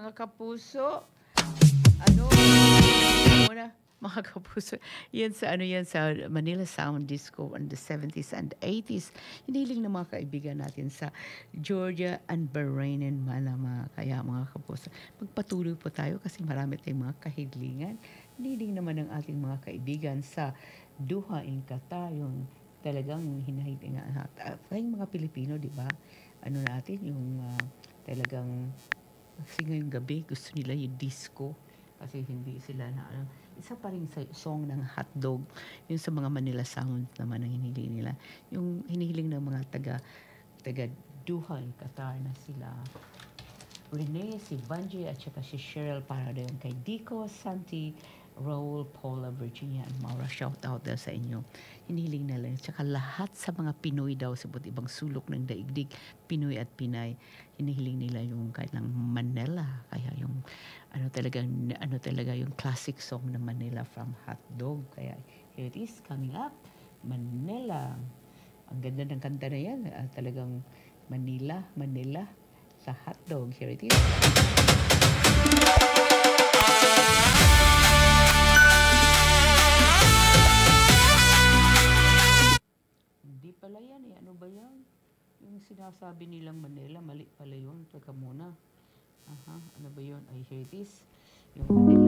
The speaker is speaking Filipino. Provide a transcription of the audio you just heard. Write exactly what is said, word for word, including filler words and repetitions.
Mga kapuso, ano, muna, mga kapuso, yan sa ano yan sa Manila Sound Disco in the seventies and eighties. Hiniling ng mga kaibigan natin sa Georgia and Bahrain and Manama. Kaya mga kapuso, magpatuloy po tayo kasi marami tayong mga kahilingan. Hiniling naman ng ating mga kaibigan sa Doha in Qatar, yung talagang hinahiling nga. Tayong mga Pilipino, di ba? Ano natin, yung ah, talagang kasi ngayong gabi gusto nila yung disco kasi hindi sila na ano. Isa pa rin sa song ng Hotdog, yung sa mga Manila Sound naman ang hinihiling nila. Yung hinihiling ng mga taga taga Doha, Qatar na sila Renee, si Bungie at saka si Cheryl para din kay Dico, Santi, Raul, Paula, Virginia, and Maura. Shout out daw sa inyo. Hinihiling nila. At saka lahat sa mga Pinoy daw sa iba't ibang sulok ng daigdig, Pinoy at Pinay, hinihiling nila yung kahit ng Manila. Kaya yung ano talaga, ano talaga yung classic song ng Manila from Hotdog. Kaya here it is, coming up, Manila. Ang ganda ng kanta na yan. Ah, talagang Manila, Manila sa Hotdog. Here it is. Hindi pala yan eh. Ano ba yan? Yung sinasabi nilang Manila, mali pala yun. Teka muna. Aha, ano ba yun? Ay, here it is. Yung Manila.